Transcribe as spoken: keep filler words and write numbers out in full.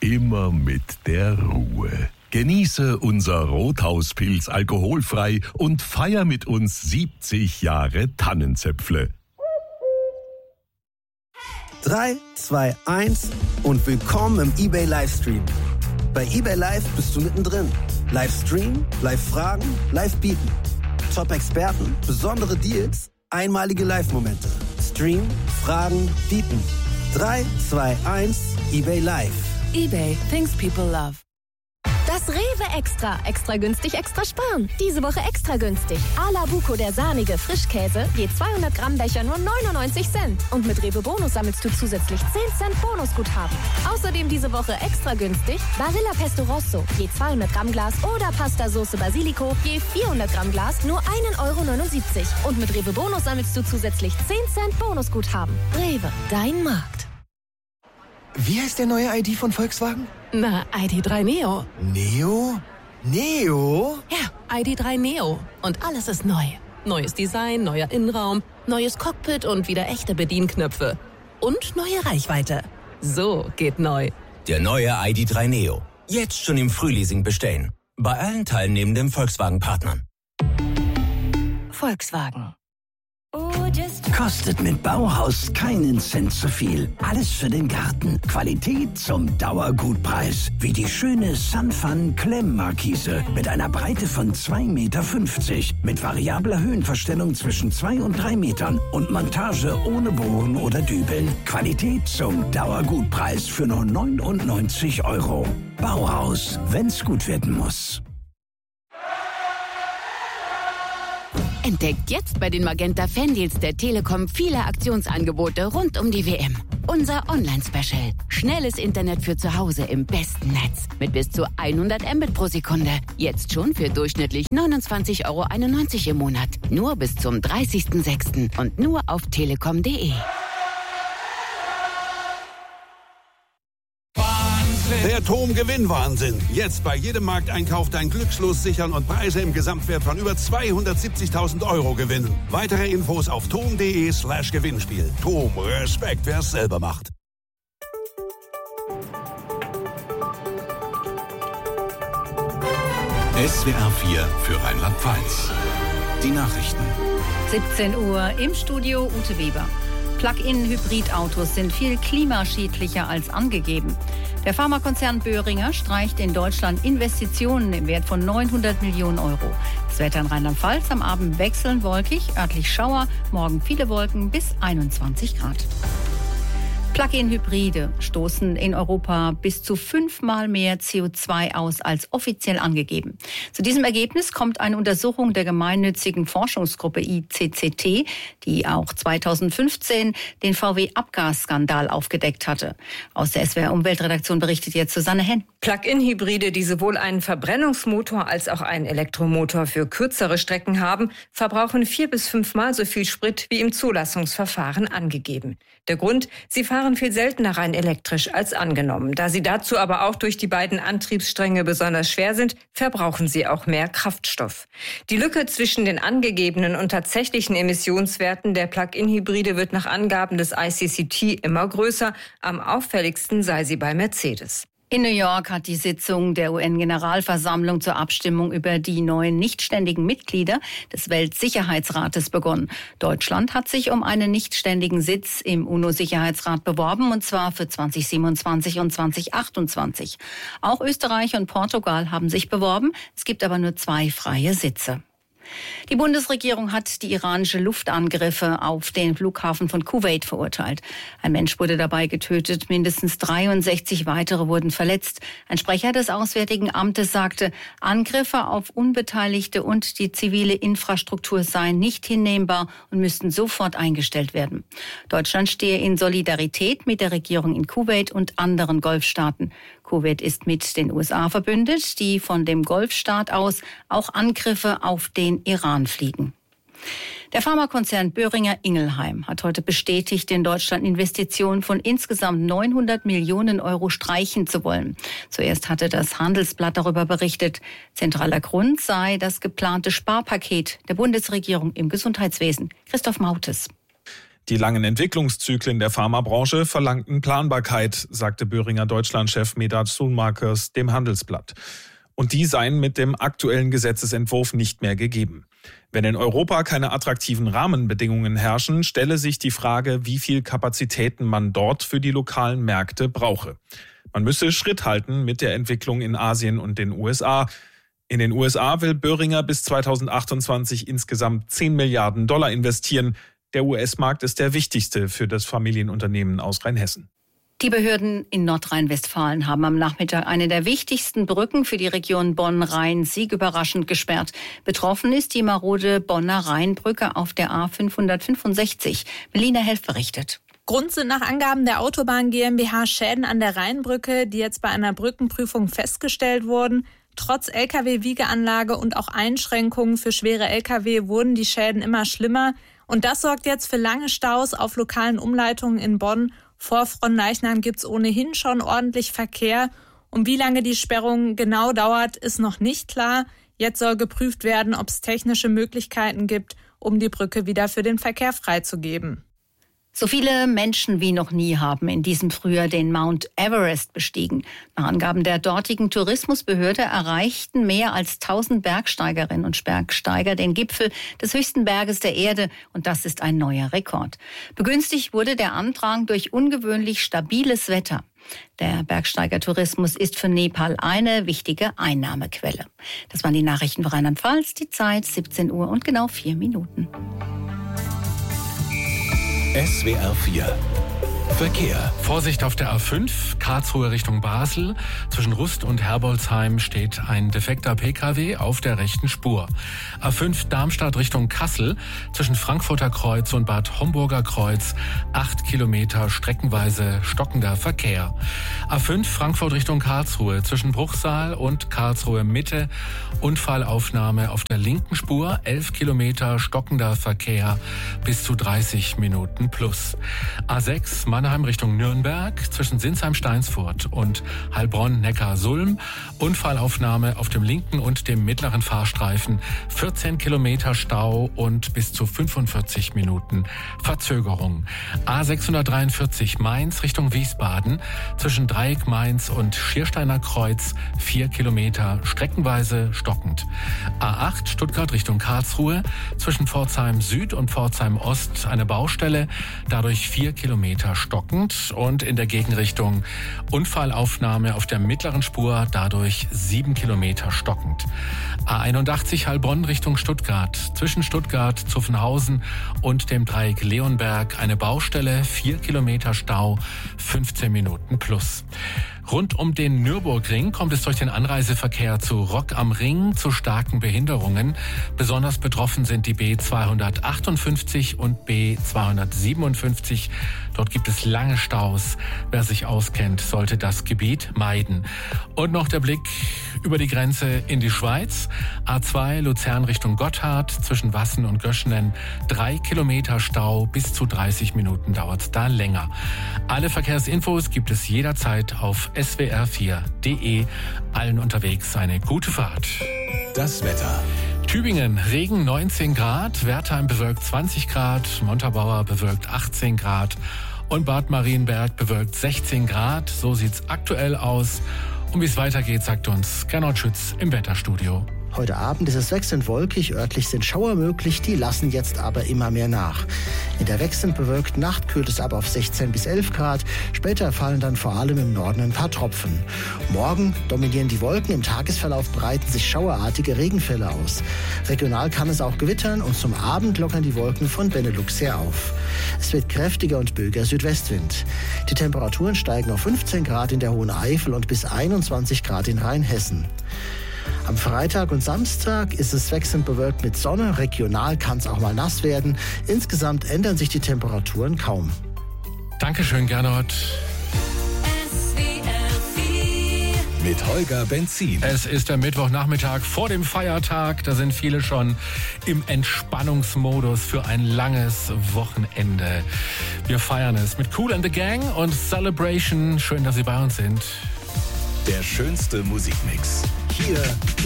immer mit der Ruhe. Genieße unser Rothauspilz alkoholfrei und feier mit uns siebzig Jahre Tannenzäpfle. drei, zwei, eins und willkommen im eBay Livestream. Bei eBay Live bist du mittendrin. Livestream, Live-Fragen, Live-Bieten. Top-Experten, besondere Deals, einmalige Live-Momente. Stream, Fragen, Bieten. drei, zwei, eins, eBay Live. eBay, things people love. Das Rewe Extra. Extra günstig, extra sparen. Diese Woche extra günstig. A la Buco, der sahnige Frischkäse, je zweihundert Gramm Becher nur neunundneunzig Cent. Und mit Rewe Bonus sammelst du zusätzlich zehn Cent Bonusguthaben. Außerdem diese Woche extra günstig Barilla Pesto Rosso, je zweihundert Gramm Glas oder Pasta Sauce Basilico, je vierhundert Gramm Glas nur ein Euro neunundsiebzig. Und mit Rewe Bonus sammelst du zusätzlich zehn Cent Bonusguthaben. Rewe, dein Markt. Wie heißt der neue I D von Volkswagen? Na, I D drei Neo. Neo? Neo? Ja, I D drei Neo. Und alles ist neu. Neues Design, neuer Innenraum, neues Cockpit und wieder echte Bedienknöpfe. Und neue Reichweite. So geht neu. Der neue I D drei Neo. Jetzt schon im Frühleasing bestellen. Bei allen teilnehmenden Volkswagen-Partnern. Volkswagen. Kostet mit Bauhaus keinen Cent zu viel. Alles für den Garten. Qualität zum Dauergutpreis. Wie die schöne Sunfun Klemmmarkise mit einer Breite von zwei Komma fünfzig Meter. Mit variabler Höhenverstellung zwischen zwei und drei Metern. Und Montage ohne Bohren oder Dübeln. Qualität zum Dauergutpreis für nur neunundneunzig Euro. Bauhaus, wenn's gut werden muss. Entdeckt jetzt bei den Magenta Fandeals der Telekom viele Aktionsangebote rund um die W M. Unser Online-Special. Schnelles Internet für zu Hause im besten Netz. Mit bis zu hundert Mbit pro Sekunde. Jetzt schon für durchschnittlich neunundzwanzig Euro einundneunzig im Monat. Nur bis zum dreißigsten sechsten und nur auf telekom punkt de. Der T O M Gewinnwahnsinn. Jetzt bei jedem Markteinkauf dein Glückslos sichern und Preise im Gesamtwert von über zweihundertsiebzigtausend Euro gewinnen. Weitere Infos auf tom.de slash Gewinnspiel. T O M, Respekt, wer es selber macht. S W R vier für Rheinland-Pfalz. Die Nachrichten. siebzehn Uhr im Studio Ute Weber. Plug-in-Hybridautos sind viel klimaschädlicher als angegeben. Der Pharmakonzern Boehringer streicht in Deutschland Investitionen im Wert von neunhundert Millionen Euro. Das Wetter in Rheinland-Pfalz am Abend wechselnd wolkig, örtlich Schauer, morgen viele Wolken bis einundzwanzig Grad. Plug-in-Hybride stoßen in Europa bis zu fünfmal mehr C O zwei aus als offiziell angegeben. Zu diesem Ergebnis kommt eine Untersuchung der gemeinnützigen Forschungsgruppe I C C T, die auch zweitausendfünfzehn den V W-Abgasskandal aufgedeckt hatte. Aus der S W R-Umweltredaktion berichtet jetzt Susanne Henn. Plug-in-Hybride, die sowohl einen Verbrennungsmotor als auch einen Elektromotor für kürzere Strecken haben, verbrauchen vier bis fünfmal so viel Sprit wie im Zulassungsverfahren angegeben. Der Grund, sie fahren viel seltener rein elektrisch als angenommen. Da sie dazu aber auch durch die beiden Antriebsstränge besonders schwer sind, verbrauchen sie auch mehr Kraftstoff. Die Lücke zwischen den angegebenen und tatsächlichen Emissionswerten der Plug-in-Hybride wird nach Angaben des I C C T immer größer. Am auffälligsten sei sie bei Mercedes. In New York hat die Sitzung der U N-Generalversammlung zur Abstimmung über die neuen nichtständigen Mitglieder des Weltsicherheitsrates begonnen. Deutschland hat sich um einen nichtständigen Sitz im UNO-Sicherheitsrat beworben, und zwar für zweitausendsiebenundzwanzig und zweitausendachtundzwanzig. Auch Österreich und Portugal haben sich beworben. Es gibt aber nur zwei freie Sitze. Die Bundesregierung hat die iranische Luftangriffe auf den Flughafen von Kuwait verurteilt. Ein Mensch wurde dabei getötet, mindestens dreiundsechzig weitere wurden verletzt. Ein Sprecher des Auswärtigen Amtes sagte, Angriffe auf Unbeteiligte und die zivile Infrastruktur seien nicht hinnehmbar und müssten sofort eingestellt werden. Deutschland stehe in Solidarität mit der Regierung in Kuwait und anderen Golfstaaten. Kuwait ist mit den U S A verbündet, die von dem Golfstaat aus auch Angriffe auf den Iran fliegen. Der Pharmakonzern Boehringer Ingelheim hat heute bestätigt, in Deutschland Investitionen von insgesamt neunhundert Millionen Euro streichen zu wollen. Zuerst hatte das Handelsblatt darüber berichtet. Zentraler Grund sei das geplante Sparpaket der Bundesregierung im Gesundheitswesen. Christoph Mautes. Die langen Entwicklungszyklen der Pharmabranche verlangten Planbarkeit, sagte Boehringer Deutschlandchef Medard Schoenmakers dem Handelsblatt. Und die seien mit dem aktuellen Gesetzesentwurf nicht mehr gegeben. Wenn in Europa keine attraktiven Rahmenbedingungen herrschen, stelle sich die Frage, wie viel Kapazitäten man dort für die lokalen Märkte brauche. Man müsse Schritt halten mit der Entwicklung in Asien und den U S A. In den U S A will Boehringer bis zweitausendachtundzwanzig insgesamt zehn Milliarden Dollar investieren. Der U S-Markt ist der wichtigste für das Familienunternehmen aus Rheinhessen. Die Behörden in Nordrhein-Westfalen haben am Nachmittag eine der wichtigsten Brücken für die Region Bonn-Rhein-Sieg überraschend gesperrt. Betroffen ist die marode Bonner Rheinbrücke auf der A fünfhundertfünfundsechzig. Melina Helf berichtet. Grund sind nach Angaben der Autobahn GmbH Schäden an der Rheinbrücke, die jetzt bei einer Brückenprüfung festgestellt wurden. Trotz L K W-Wiegeanlage und auch Einschränkungen für schwere L K W wurden die Schäden immer schlimmer. Und das sorgt jetzt für lange Staus auf lokalen Umleitungen in Bonn. Vor Frohnleichnam gibt es ohnehin schon ordentlich Verkehr. Und wie lange die Sperrung genau dauert, ist noch nicht klar. Jetzt soll geprüft werden, ob es technische Möglichkeiten gibt, um die Brücke wieder für den Verkehr freizugeben. So viele Menschen wie noch nie haben in diesem Frühjahr den Mount Everest bestiegen. Nach Angaben der dortigen Tourismusbehörde erreichten mehr als tausend Bergsteigerinnen und Bergsteiger den Gipfel des höchsten Berges der Erde. Und das ist ein neuer Rekord. Begünstigt wurde der Andrang durch ungewöhnlich stabiles Wetter. Der Bergsteigertourismus ist für Nepal eine wichtige Einnahmequelle. Das waren die Nachrichten für Rheinland-Pfalz. Die Zeit siebzehn Uhr und genau vier Minuten. S W R vier Verkehr. Vorsicht auf der A fünf, Karlsruhe Richtung Basel. Zwischen Rust und Herbolzheim steht ein defekter P K W auf der rechten Spur. A fünf Darmstadt Richtung Kassel. Zwischen Frankfurter Kreuz und Bad Homburger Kreuz. Acht Kilometer streckenweise stockender Verkehr. A fünf Frankfurt Richtung Karlsruhe. Zwischen Bruchsal und Karlsruhe Mitte. Unfallaufnahme auf der linken Spur. Elf Kilometer stockender Verkehr bis zu dreißig Minuten plus. A sechs Mannheim Richtung Nürnberg, zwischen Sinsheim-Steinsfurt und Heilbronn-Neckar-Sulm. Unfallaufnahme auf dem linken und dem mittleren Fahrstreifen. vierzehn Kilometer Stau und bis zu fünfundvierzig Minuten Verzögerung. A sechshundertdreiundvierzig Mainz Richtung Wiesbaden, zwischen Dreieck Mainz und Schiersteiner Kreuz. vier Kilometer streckenweise stockend. A acht Stuttgart Richtung Karlsruhe, zwischen Pforzheim Süd und Pforzheim Ost eine Baustelle, dadurch vier Kilometer stockend und in der Gegenrichtung Unfallaufnahme auf der mittleren Spur, dadurch sieben Kilometer stockend. A einundachtzig Heilbronn Richtung Stuttgart, zwischen Stuttgart, Zuffenhausen und dem Dreieck Leonberg eine Baustelle, vier Kilometer Stau, fünfzehn Minuten plus. Rund um den Nürburgring kommt es durch den Anreiseverkehr zu Rock am Ring zu starken Behinderungen. Besonders betroffen sind die B zweihundertachtundfünfzig und B zweihundertsiebenundfünfzig. Dort gibt es lange Staus. Wer sich auskennt, sollte das Gebiet meiden. Und noch der Blick über die Grenze in die Schweiz. A zwei Luzern Richtung Gotthard, zwischen Wassen und Göschenen. Drei Kilometer Stau, bis zu dreißig Minuten dauert da länger. Alle Verkehrsinfos gibt es jederzeit auf S W R vier punkt de. Allen unterwegs eine gute Fahrt. Das Wetter. Tübingen, Regen neunzehn Grad, Wertheim bewölkt zwanzig Grad, Montabaur bewölkt achtzehn Grad und Bad Marienberg bewölkt sechzehn Grad. So sieht's aktuell aus. Und wie es weitergeht, sagt uns Gernot Schütz im Wetterstudio. Heute Abend ist es wechselnd wolkig, örtlich sind Schauer möglich, die lassen jetzt aber immer mehr nach. In der wechselnd bewölkten Nacht kühlt es ab auf sechzehn bis elf Grad, später fallen dann vor allem im Norden ein paar Tropfen. Morgen dominieren die Wolken, im Tagesverlauf breiten sich schauerartige Regenfälle aus. Regional kann es auch gewittern und zum Abend lockern die Wolken von Benelux her auf. Es wird kräftiger und böiger Südwestwind. Die Temperaturen steigen auf fünfzehn Grad in der Hohen Eifel und bis einundzwanzig Grad in Rheinhessen. Am Freitag und Samstag ist es wechselnd bewölkt mit Sonne. Regional kann es auch mal nass werden. Insgesamt ändern sich die Temperaturen kaum. Dankeschön, Gernot. Mit Holger Benzin. Es ist der Mittwochnachmittag vor dem Feiertag. Da sind viele schon im Entspannungsmodus für ein langes Wochenende. Wir feiern es mit Kool and the Gang und Celebration. Schön, dass Sie bei uns sind. Der schönste Musikmix. Hier